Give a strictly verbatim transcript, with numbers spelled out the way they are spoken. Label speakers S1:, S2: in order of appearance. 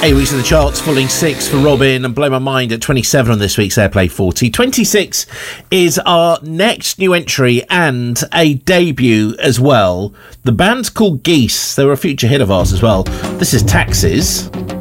S1: Eight weeks in the charts, falling six for Robin and Blow My Mind at twenty-seven on this week's Airplay forty. twenty-six is our next new entry and a debut as well. The band's called Geese. They were a future hit of ours as well. This is Taxes.